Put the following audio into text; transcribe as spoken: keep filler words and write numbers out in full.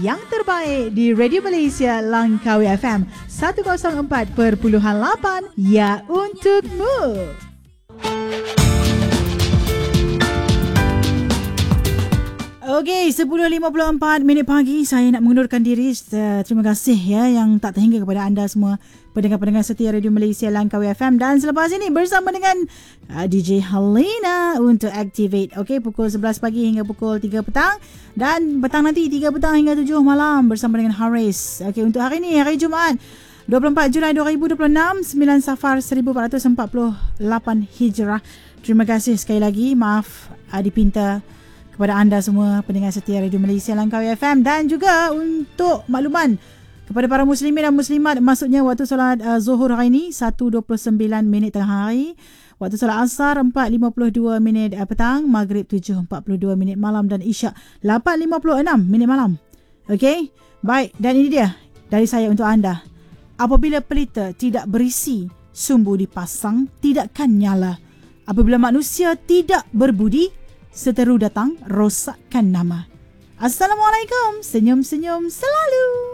yang terbaik di Radio Malaysia Langkawi F M seratus empat perpuluhan lapan, ya untukmu. Okey, sepuluh lima puluh empat minit pagi saya nak mengundurkan diri. Uh, terima kasih ya yang tak terhingga kepada anda semua pendengar-pendengar setia Radio Malaysia Langkawi F M, dan selepas ini bersama dengan uh, D J Halina untuk Activate. Okey, pukul sebelas pagi hingga pukul tiga petang, dan petang nanti tiga petang hingga tujuh malam bersama dengan Haris. Okey, untuk hari ini hari Jumaat dua puluh empat Julai dua ribu dua puluh enam, sembilan Safar seribu empat ratus empat puluh lapan Hijrah. Terima kasih sekali lagi. Maaf uh, dipinta kepada anda semua pendengar setia Radio Malaysia Langkawi F M, dan juga untuk makluman kepada para muslimin dan muslimat, maksudnya waktu solat uh, Zuhur hari ini satu dua puluh sembilan minit tengah hari, waktu solat Asar empat lima puluh dua minit uh, petang, Maghrib tujuh empat puluh dua minit malam, dan Isyak lapan lima puluh enam minit malam. Okey, baik, dan ini dia dari saya untuk anda. Apabila pelita tidak berisi, sumbu dipasang tidakkan nyala. Apabila manusia tidak berbudi, seteru datang rosakkan nama. Assalamualaikum, senyum-senyum selalu.